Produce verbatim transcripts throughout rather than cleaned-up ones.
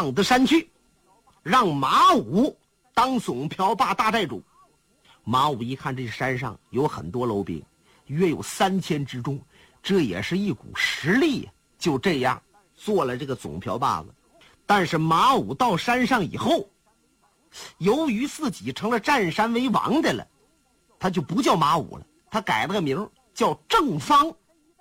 上的山去，让马武当总瓢坝大寨主。马武一看这山上有很多楼兵，约有三千之众，这也是一股实力，就这样做了这个总瓢坝子。但是马武到山上以后，由于自己成了占山为王的了，他就不叫马武了，他改了个名叫郑方。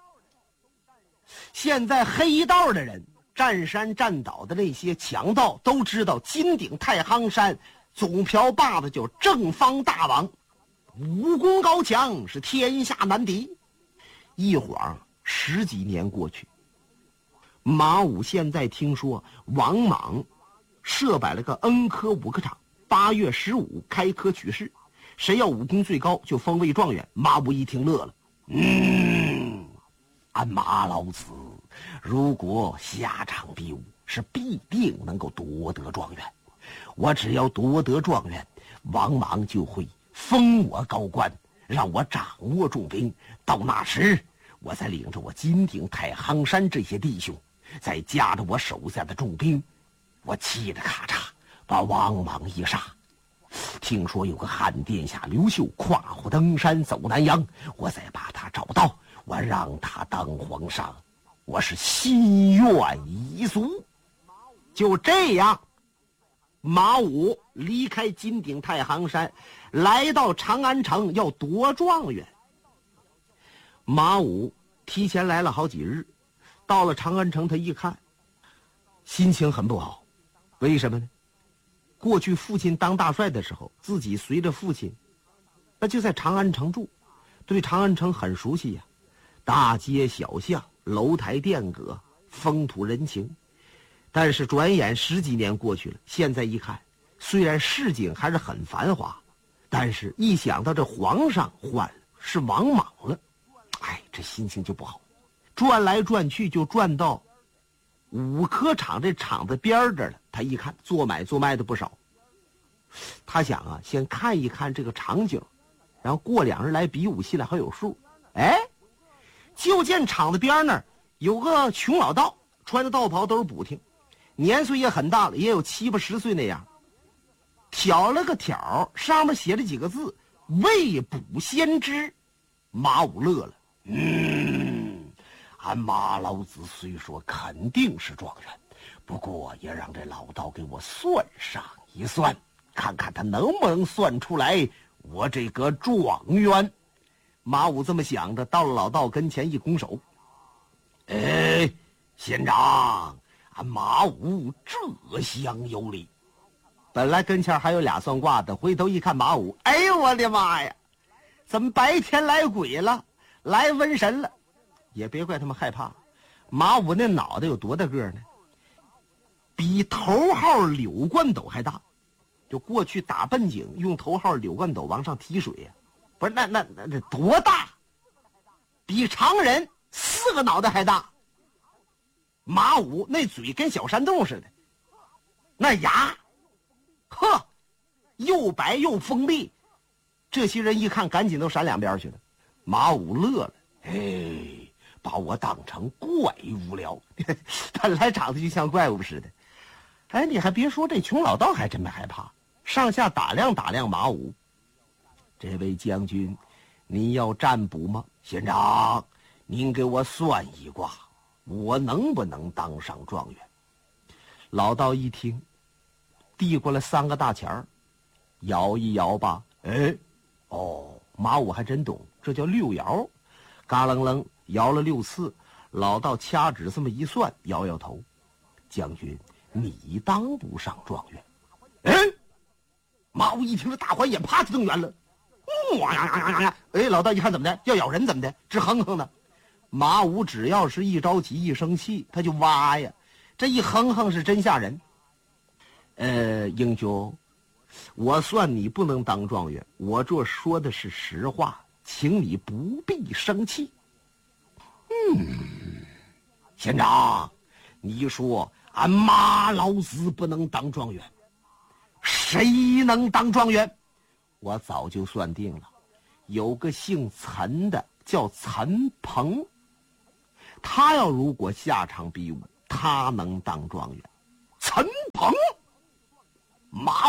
现在黑道的人占山占岛的那些强盗都知道金顶太行山总瓢坝子叫郑方大王，武功高强，是天下难敌。一晃十几年过去，马武现在听说王莽设摆了个恩科武科场，八月十五开科取士，谁要武功最高就封为状元。马武一听乐了，嗯，俺马老子如果下场比武，是必定能够夺得状元。我只要夺得状元，王莽就会封我高官，让我掌握重兵。到那时，我再领着我金顶太行山这些弟兄，再加着我手下的重兵，我气得咔嚓把王莽一杀。听说有个汉殿下刘秀跨虎登山走南阳，我再把他找到，我让他当皇上，我是心愿已足。就这样，马武离开金顶太行山，来到长安城要夺状元。马武提前来了好几日，到了长安城，他一看，心情很不好。为什么呢？过去父亲当大帅的时候，自己随着父亲，那就在长安城住，对长安城很熟悉呀、啊，大街小巷、楼台殿阁、风土人情。但是转眼十几年过去了，现在一看，虽然市井还是很繁华，但是一想到这皇上换了，是王莽了，哎，这心情就不好。转来转去就转到五科场这场子边这儿了。他一看做买做卖的不少，他想啊，先看一看这个场景，然后过两日来比武，心里还有数。哎，就见场子边那儿有个穷老道，穿着道袍，都是补丁，年岁也很大了，也有七八十岁那样，挑了个条，上面写了几个字：未卜先知。马武乐了，嗯，俺马老子虽说肯定是状元，不过也让这老道给我算上一算，看看他能不能算出来我这个状元。马武这么想着，到了老道跟前一拱手，哎，县长，俺马武这厢有礼。本来跟前还有俩算卦的，回头一看马武，哎呦我的妈呀，怎么白天来鬼了，来瘟神了？也别怪他们害怕，马武那脑袋有多大个呢？比头号柳冠斗还大。就过去打笨井用头号柳冠斗往上提水呀、啊，不是那那那那多大？比常人四个脑袋还大。马武那嘴跟小山洞似的，那牙，呵，又白又锋利。这些人一看，赶紧都闪两边去了。马武乐了，哎，把我当成怪物了。本来长得就像怪物似的。哎，你还别说，这穷老道还真没害怕，上下打量打量马武。这位将军，您要占卜吗？县长，您给我算一卦，我能不能当上状元？老道一听，递过来三个大钱儿，摇一摇吧。哎，哦，马武还真懂，这叫六摇。嘎楞楞摇了六次，老道掐指这么一算，摇摇头，将军，你当不上状元。哎，马武一听，这大环眼啪就瞪圆了。哇呀呀呀呀呀！哎，老道一看怎么的，要咬人怎么的，直哼哼的。马武只要是一着急一生气，他就挖呀，这一哼哼是真吓人。呃，英雄，我算你不能当状元，我这说的是实话，请你不必生气。嗯，县长，你说俺马老子不能当状元，谁能当状元？我早就算定了，有个姓陈的叫陈鹏，他要如果下场比武，他能当状元。陈鹏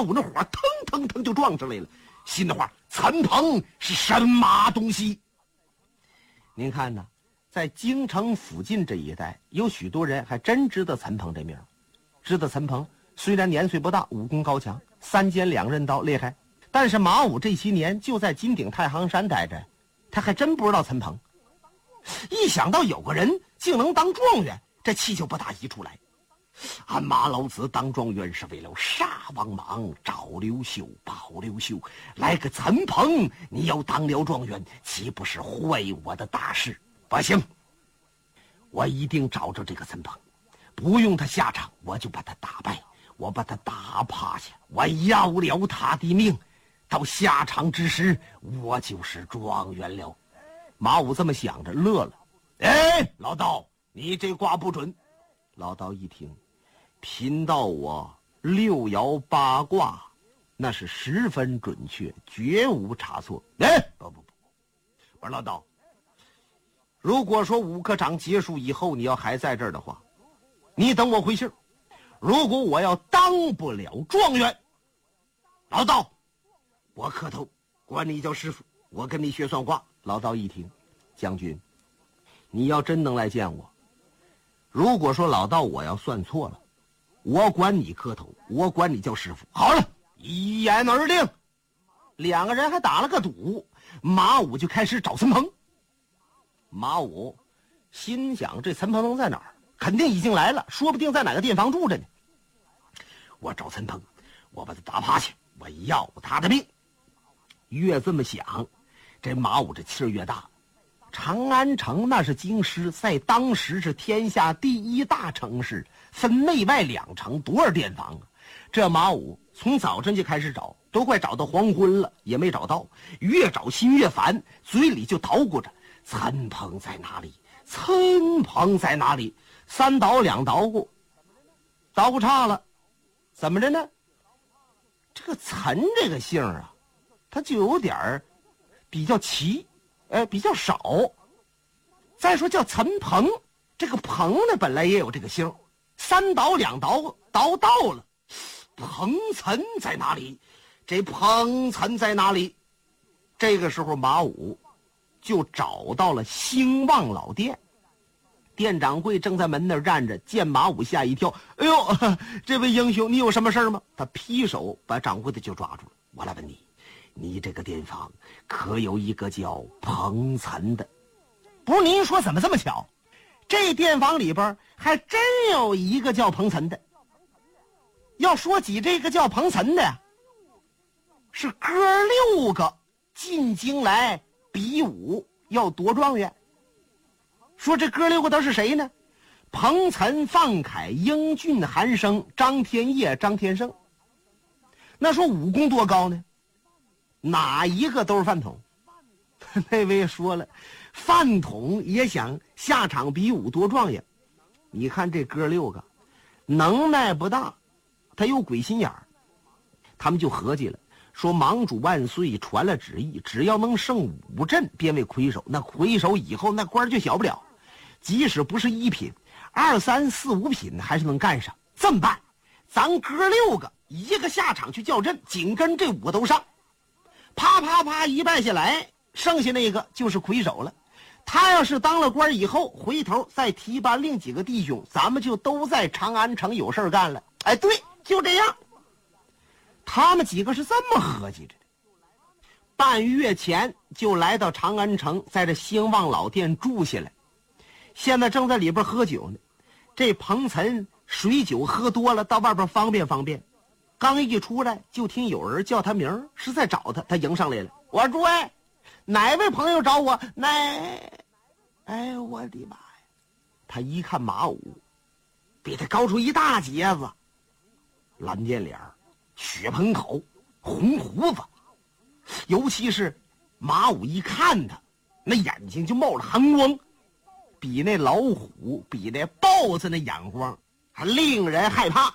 武那火腾腾腾就撞上来了，心的话，陈鹏是什么东西？您看呢，在京城附近这一带，有许多人还真知道陈鹏这名，知道陈鹏虽然年岁不大，武功高强，三尖两刃刀厉害，但是马武这些年就在金顶太行山待着，他还真不知道陈鹏。一想到有个人竟能当状元，这气就不大一出来。俺马老子当状元是为了杀王莽、找刘秀、保刘秀，来个陈鹏，你要当了状元，岂不是坏我的大事？不行，我一定找着这个陈鹏，不用他下场，我就把他打败，我把他打趴下，我要了他的命，到下场之时，我就是状元了。马武这么想着，乐了。哎，老道，你这卦不准。老道一听，贫道我六爻八卦，那是十分准确，绝无差错。哎，不不不，不是老道。如果说五课场结束以后，你要还在这儿的话，你等我回信。如果我要当不了状元，老道，我磕头，管你叫师傅，我跟你学算卦。老道一听，将军，你要真能来见我，如果说老道我要算错了，我管你磕头，我管你叫师傅。好了，一言而定。两个人还打了个赌，马武就开始找陈鹏。马武心想，这陈鹏在哪儿？肯定已经来了，说不定在哪个店房住着呢。我找陈鹏，我把他打趴下，我要他的命。越这么想，这马武这气儿越大。长安城那是京师，在当时是天下第一大城市，分内外两城，多少店房啊！这马武从早晨就开始找，都快找到黄昏了，也没找到，越找心越烦，嘴里就捣鼓着：陈鹏在哪里？陈鹏在哪里？三捣两捣鼓，捣鼓差了，怎么着呢？这个陈这个姓啊，他就有点儿比较奇。呃，比较少。再说叫陈鹏，这个鹏呢本来也有这个姓，三倒两倒倒到了，彭岑在哪里？这彭岑在哪里？这个时候马武就找到了兴旺老店，店掌柜正在门那儿站着，见马武吓一跳，哎呦，这位英雄，你有什么事吗？他劈手把掌柜的就抓住了。我来问你，你这个店房可有一个叫彭岑的？不是，您说怎么这么巧？这店房里边还真有一个叫彭岑的。要说起这个叫彭岑的呀，是哥六个进京来比武要夺状元。说这哥六个都是谁呢？彭岑、范凯、英俊、韩生、张天业、张天胜。那说武功多高呢？哪一个都是饭桶。那位说了，饭桶也想下场比武夺状元。你看这哥六个能耐不大，他有鬼心眼儿。他们就合计了，说盟主万岁传了旨意，只要能胜五阵便为魁首，那魁首以后那官就小不了，即使不是一品，二三四五品还是能干上。这么办，咱哥六个一个下场去叫阵，紧跟这五个都上，啪啪啪一拜下来，剩下那个就是魁首了。他要是当了官以后，回头再提拔另几个弟兄，咱们就都在长安城有事干了。哎，对，就这样。他们几个是这么合计着的。半月前就来到长安城，在这兴旺老店住下来，现在正在里边喝酒呢。这彭岑水酒喝多了，到外边方便方便，刚一出来就听有人叫他名，是在找他。他迎上来了，我说诸位，哪位朋友找我？那，哎，我的妈呀！他一看马武，比他高出一大截子，蓝靛脸，血盆口，红胡子，尤其是马武一看他，那眼睛就冒着寒光，比那老虎，比那豹子那眼光还令人害怕。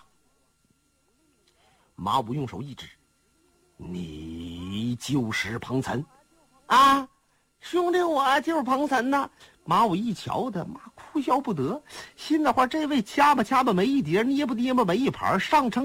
马武用手一指，你就是彭岑啊，兄弟，我就是彭岑呐。马武一瞧他，妈哭笑不得，心里话，这位掐吧掐吧眉一叠，捏吧捏吧眉一盘，上乘